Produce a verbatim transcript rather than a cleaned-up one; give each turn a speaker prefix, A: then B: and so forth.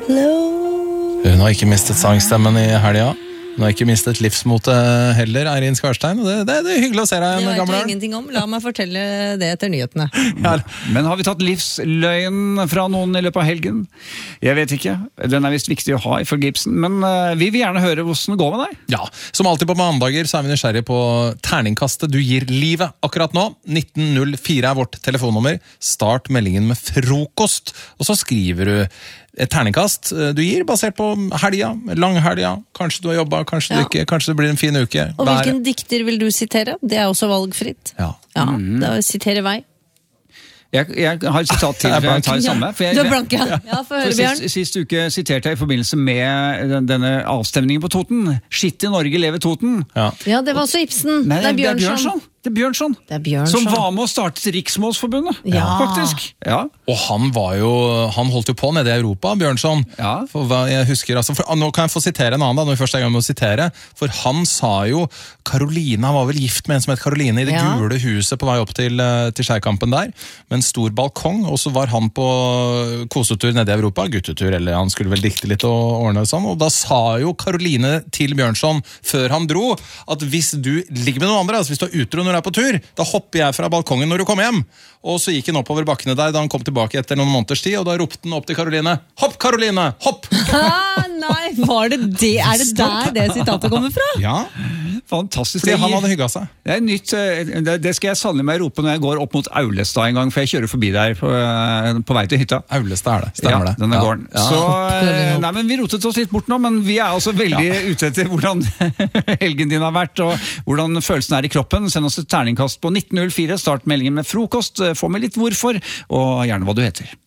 A: Hun har ikke mistet sangstemmen i helga. Hun har ikke mistet livsmotet heller, Eirin Skarstein. Det, det, det er hyggelig å se deg, en gammel.
B: Det vet jeg ingenting om. La meg fortelle det etter nyhetene.
C: Ja. Men har vi tatt livsløgn fra noen i løpet av helgen? Jeg vet ikke. Den er visst viktig å ha i Følge Ibsen. Men uh, vi vil gjerne høre hvordan det går med deg.
A: Ja, som alltid på mandager så er vi nysgjerrig på terningkastet du gir livet akkurat nå. nitten null fire er vårt telefonnummer. Start meldingen med frokost, og så skriver du et terningkast du gir, basert på helga, langhelga. Kanskje du har jobbet, kanskje ja. du ikke, kanskje det blir en fin uke.
B: Og hvilken dikter vil du sitere? Det er også valgfritt.
A: Ja.
B: Ja, da sitere vei.
C: Jeg, jeg har sitat til, jeg tar det samme. For jeg,
B: du er blank, ja. Ja, for høre, Bjørn.
C: Sist, sist uke siterte jeg i forbindelse med denne avstemningen på Toten. Skitt i Norge, leve Toten.
B: Ja, ja det var også Ibsen.
C: Nei,
B: det er Bjørnson.
C: Det er Bjørnson. Det er Bjørnson.
B: Det er Bjørnson.
C: Som var med å starte Riksmålsforbundet.
B: Ja.
C: Faktisk. Ja.
A: Og han var jo, han holdt jo på nede i Europa, Bjørnson.
C: Ja.
A: For hva jeg husker, altså, for, nå kan jeg få sitere en annen da, når vi først er gang med å sitere. For han sa jo, Karoline, han var vel gift med en som het Karoline i det ja. gule huset på vei opp til, til skjærkampen der. Med en stor balkong, og så var han på kosetur nede i Europa, guttetur, eller han skulle vel dikte litt og ordne det sånn. Og da sa jo Karoline til Bjørnson, før han dro, at hvis du ligger med noen andre, altså hvis du er utro når du er på tur, da hopper jeg fra balkongen når du kommer hjem. Og så gikk han oppover bakkene der da han kom tilbake etter noen måneders tid, og da ropte han opp til Karoline. Hopp, Karoline! Hopp!
B: Ah, nei, var det det? Er det der det sitatet kommer fra?
A: Ja.
C: Fantastisk.
A: Fordi han hadde hygget seg.
C: Det er nytt, det skal jeg sannelig meg rope når jeg går opp mot Aulestad en gang, for jeg kjører forbi der på, på vei til hytta.
A: Aulestad er det, stemmer det.
C: Ja, denne
A: ja.
C: gården.
A: Ja.
C: Så, nei, men vi rotet oss litt bort nå, men vi er altså veldig ja. ute etter hvordan helgen din har vært, og hvordan følelsen er i kroppen. Send oss et terningkast på nitten null fire, start meldingen med frokost, få med litt hvorfor, og gjerne hva du heter.